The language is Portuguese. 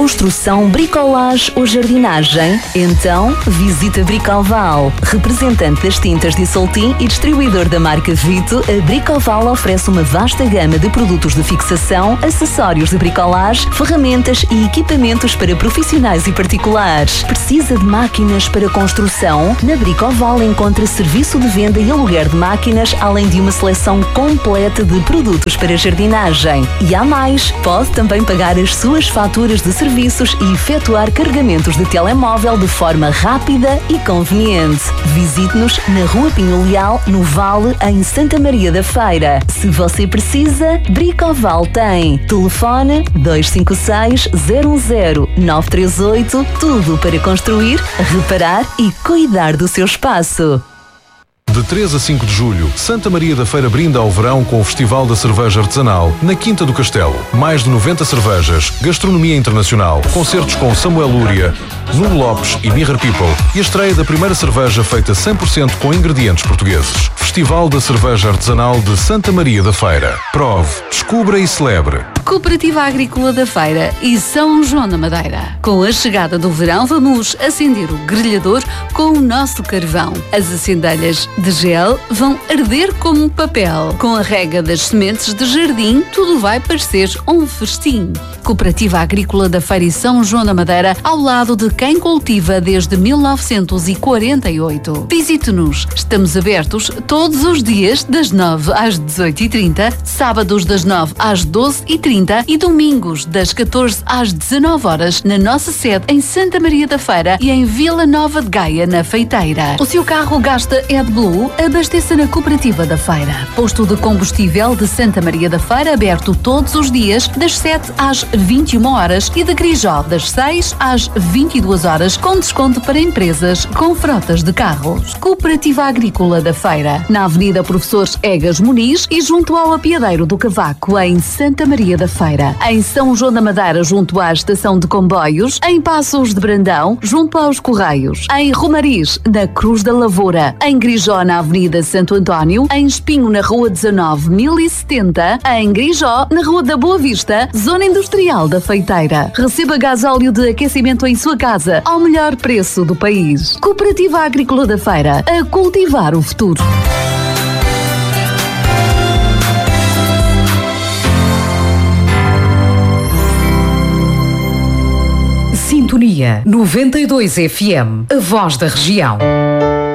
construção, bricolage ou jardinagem? Então, visita Bricoval. Representante das tintas Dissoltin e distribuidor da marca Vito, a Bricoval oferece uma vasta gama de produtos de fixação, acessórios de bricolage, ferramentas e equipamentos para profissionais e particulares. Precisa de máquinas para construção? Na Bricoval encontra serviço de venda e aluguer de máquinas, além de uma seleção completa de produtos para jardinagem. E há mais! Pode também pagar as suas faturas de serviços e efetuar carregamentos de telemóvel de forma rápida e conveniente. Visite-nos na Rua Pinho Leal, no Vale, em Santa Maria da Feira. Se você precisa, Bricoval tem. Telefone 256 010 938, tudo para construir, reparar e cuidar do seu espaço. De 3 a 5 de julho, Santa Maria da Feira brinda ao verão com o Festival da Cerveja Artesanal na Quinta do Castelo. Mais de 90 cervejas, gastronomia internacional, concertos com Samuel Lúria, Nuno Lopes e Mirror People e a estreia da primeira cerveja feita 100% com ingredientes portugueses. Festival da Cerveja Artesanal de Santa Maria da Feira. Prove, descubra e celebre. Cooperativa Agrícola da Feira e São João da Madeira. Com a chegada do verão, vamos acender o grelhador com o nosso carvão. As acendelhas de gel vão arder como papel. Com a rega das sementes de jardim, tudo vai parecer um festim. Cooperativa Agrícola da Feira e São João da Madeira, ao lado de quem cultiva desde 1948. Visite-nos. Estamos abertos todos os dias das 9 às 18h30, sábados das 9 às 12h30 e domingos das 14 às 19 horas na nossa sede em Santa Maria da Feira e em Vila Nova de Gaia, na Feiteira. O seu carro gasta AdBlue? Abasteça na Cooperativa da Feira. Posto de combustível de Santa Maria da Feira, aberto todos os dias das 7 às 21 horas e de Grijó das 6 às 22 horas, com desconto para empresas com frotas de carros. Cooperativa Agrícola da Feira, na Avenida Professores Egas Muniz e junto ao Apiadeiro do Cavaco, em Santa Maria da Feira. Em São João da Madeira, junto à Estação de Comboios, em Passos de Brandão, junto aos Correios, em Romariz, na Cruz da Lavoura, em Grijó, na Avenida Santo António, em Espinho, na Rua 19.070, em Grijó, na Rua da Boa Vista, Zona Industrial da Feiteira. Receba gasóleo de aquecimento em sua casa ao melhor preço do país. Cooperativa Agrícola da Feira, a cultivar o futuro. Sintonia 92 FM, a voz da região.